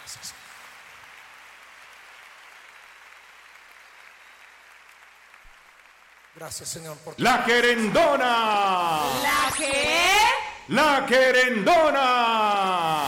Gracias. Gracias, Señor, por tu... La Querendona. ¿La qué? La Querendona.